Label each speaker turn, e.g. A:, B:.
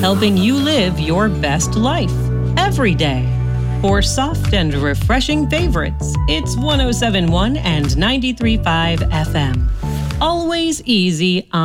A: helping you live your best life every day. For soft and refreshing favorites, it's 107.1 and 93.5 FM. Always easy on